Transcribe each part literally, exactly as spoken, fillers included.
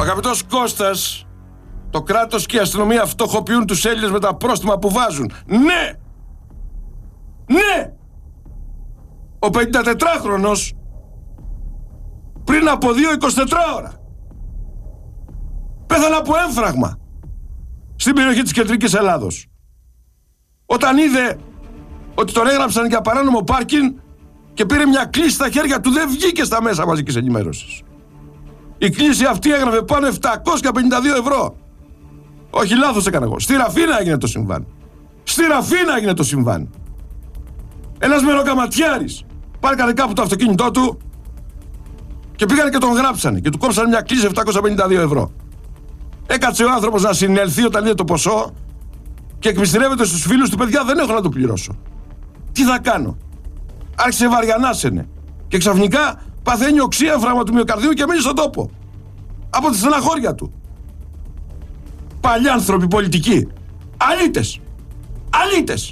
αγαπητός Κώστας, το κράτος και η αστυνομία φτωχοποιούν τους Έλληνες με τα πρόστιμα που βάζουν. Ναι! Ναι! Ο πενηντατετράχρονος πριν από δύο εικοσιτετράωρα πέθανε από έμφραγμα στην περιοχή της κεντρικής Ελλάδος. Όταν είδε ότι τον έγραψαν για παράνομο πάρκινγκ και πήρε μια κλήση στα χέρια του, δεν βγήκε στα μέσα μαζικής ενημέρωσης. Η κλήση αυτή έγραφε πάνω επτακόσια πενήντα δύο ευρώ. Όχι, λάθος έκανα εγώ. Στη Ραφίνα έγινε το συμβάν. Στη Ραφίνα έγινε το συμβάν. Ένας μεροκαματιάρης πάρκαρε κάπου το αυτοκίνητό του και πήγανε και τον γράψανε και του κόψανε μια κλήση επτακόσια πενήντα δύο ευρώ. Έκατσε ο άνθρωπος να συνελθεί όταν είδε το ποσό και εκμυστηρεύεται στους φίλους του: παιδιά, δεν έχω να το πληρώσω. Τι θα κάνω? Άρχισε βαριανάσαινε και ξαφνικά παθαίνει οξύ έμφραγμα του μυοκαρδίου και μείνει στον τόπο από τη στεναχώρια του. Παλιάνθρωποι πολιτικοί, αλήτες, αλήτες.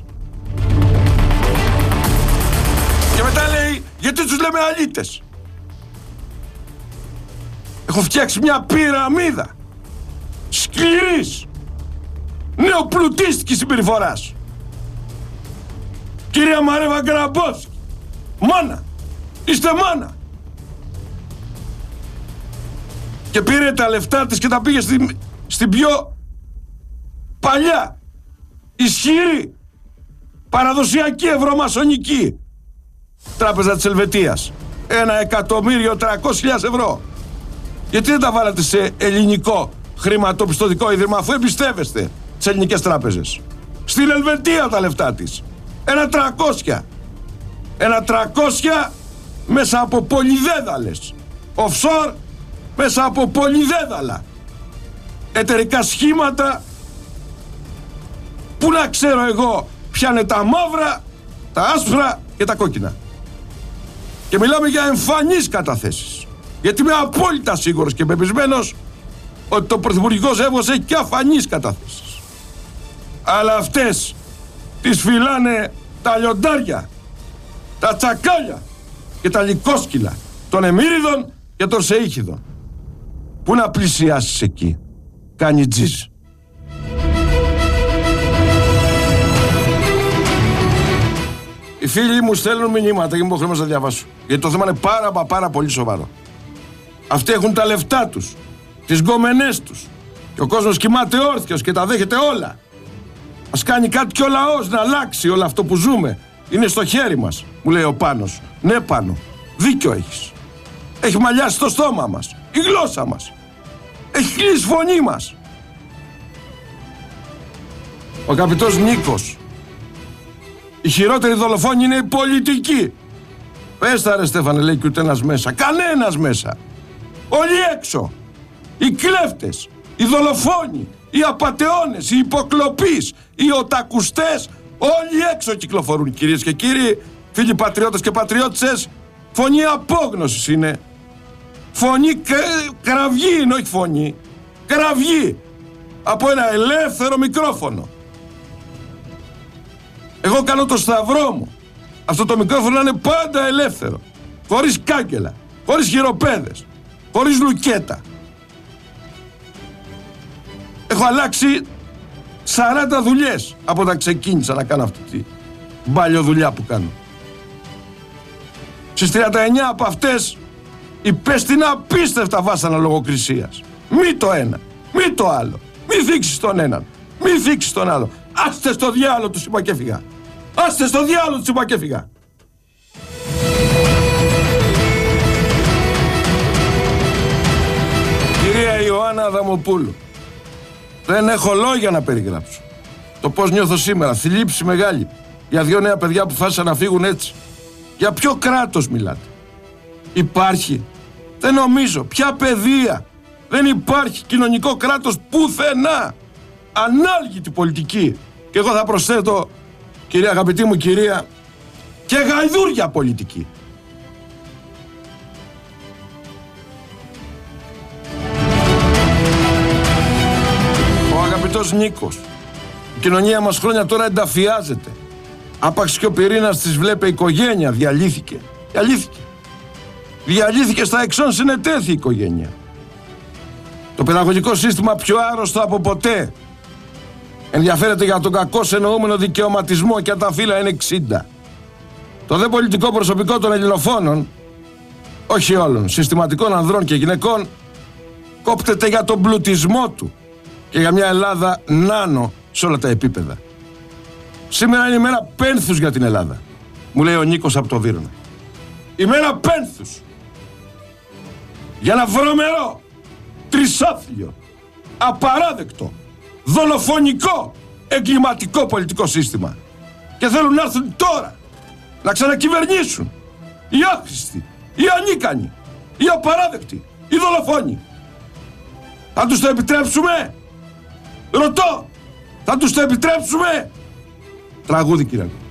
Και μετά λέει: γιατί τους λέμε αλήτες? Έχω φτιάξει μια πυραμίδα σκληρής νεοπλουτίστικης συμπεριφοράς. Κυρία Μαρέβα Γκραμπόφσκι, μάνα, είστε μάνα. Και πήρε τα λεφτά της και τα πήγε στην, στην πιο παλιά, ισχυρή, παραδοσιακή ευρωμασονική τράπεζα της Ελβετίας. Ένα εκατομμύριο τριακόσιες χιλιάδες ευρώ. Γιατί δεν τα βάλατε σε ελληνικό χρηματοπιστωτικό ίδρυμα, αφού εμπιστεύεστε τις ελληνικές τράπεζες? Στην Ελβετία τα λεφτά της. Ένα τριακόσια. Ένα τριακόσια μέσα από πολυδέδαλες. Offshore μέσα από πολυδέδαλα. Εταιρικά σχήματα. Πού να ξέρω εγώ ποια είναι τα μαύρα, τα άσπρα και τα κόκκινα. Και μιλάμε για εμφανείς καταθέσεις. Γιατί είμαι απόλυτα σίγουρος και πεπισμένος ότι το πρωθυπουργικό ζεύγος έχει και αφανείς καταθέσεις. Αλλά αυτές τις φυλάνε τα λιοντάρια, τα τσακάλια και τα λικόσκυλα των εμμύριδων και των σεΐχιδων. Πού να πλησιάσεις εκεί? Κάνει τζιζ. Οι φίλοι μου στέλνουν μηνύματα και μου υποχρεώνω να διαβάσω. Γιατί το θέμα είναι πάρα μα πάρα πολύ σοβαρό. Αυτοί έχουν τα λεφτά τους, τις γκομενές τους. Και ο κόσμος κοιμάται όρθιος και τα δέχεται όλα. Ας κάνει κάτι και ο λαός να αλλάξει όλο αυτό που ζούμε. Είναι στο χέρι μας, μου λέει ο Πάνος. Ναι, Πάνο, δίκιο έχεις. Έχει μαλλιάσει το στόμα μας, η γλώσσα μας. Έχει κλείσει φωνή μας. Ο αγαπητός Νίκος. Η χειρότερη δολοφόνη είναι η πολιτική. Πες τα ρε Στέφανε, λέει, και ούτε ένας μέσα. Κανένας μέσα. Όλοι έξω. Οι κλέφτες, οι δολοφόνοι, οι απατεώνες, οι υποκλοπείς, οι οτακουστές, όλοι έξω κυκλοφορούν, κυρίες και κύριοι, φίλοι πατριώτες και πατριώτισσες. Φωνή απόγνωσης είναι. Φωνή κραυγή είναι, όχι φωνή. Κραυγή από ένα ελεύθερο μικρόφωνο. Εγώ κάνω το σταυρό μου. Αυτό το μικρόφωνο είναι πάντα ελεύθερο. Χωρίς κάγκελα, χωρίς χειροπέδες, χωρίς λουκέτα. Έχω αλλάξει σαράντα δουλειές από όταν ξεκίνησα να κάνω αυτή τη μπαλιοδουλειά που κάνω. Στις τριάντα εννιά από αυτές υπέστηνα απίστευτα βάσανα λογοκρισίας. Μη το ένα, μη το άλλο. Μη θίξεις τον έναν, μη θίξεις τον άλλο. Άστε στο διάλογο τους είπα και έφυγα. Άστε στο διάλογο τους είπα και έφυγα. Κυρία Ιωάννα Αδαμοπούλου, δεν έχω λόγια να περιγράψω το πώς νιώθω σήμερα. Θλίψη μεγάλη για δύο νέα παιδιά που φάσισαν να φύγουν έτσι. Για ποιο κράτος μιλάτε? Υπάρχει? Δεν νομίζω. Ποια παιδεία? Δεν υπάρχει κοινωνικό κράτος πουθενά. Ανάλγητη πολιτική. Και εγώ θα προσθέτω, κυρία αγαπητή μου κυρία, και γαϊδούρια πολιτική. Ο αγαπητός Νίκος, η κοινωνία μας χρόνια τώρα ενταφιάζεται. Άπαξ και ο πυρήνας της βλέπε οικογένεια, διαλύθηκε. Διαλύθηκε. Διαλύθηκε στα εξών συνετέθη η οικογένεια. Το παιδαγωγικό σύστημα πιο άρρωστο από ποτέ ενδιαφέρεται για τον κακώς εννοούμενο δικαιωματισμό και αν τα φύλλα είναι εξήντα. Το δε πολιτικό προσωπικό των ελληνοφώνων, όχι όλων, συστηματικών ανδρών και γυναικών, κόπτεται για τον πλουτισμό του και για μια Ελλάδα νάνο σε όλα τα επίπεδα. Σήμερα είναι η μέρα πένθους για την Ελλάδα, μου λέει ο Νίκος από το Βύρωνα. Η μέρα πένθους για ένα βρωμερό, τρισάθλιο, απαράδεκτο, δολοφονικό, εγκληματικό πολιτικό σύστημα. Και θέλουν να έρθουν τώρα να ξανακυβερνήσουν οι άχρηστοι, οι ανίκανοι, οι απαράδεκτοι, οι δολοφόνοι. Θα τους το επιτρέψουμε? Ρωτώ, θα τους το επιτρέψουμε? Τραγούδι, κύριε.